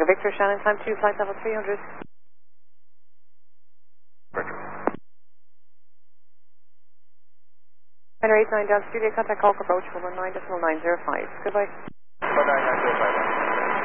Victor, Shannon, time 2, flight level 300. Center 89 down studio, contact call approach 119.905. Goodbye. 199.05.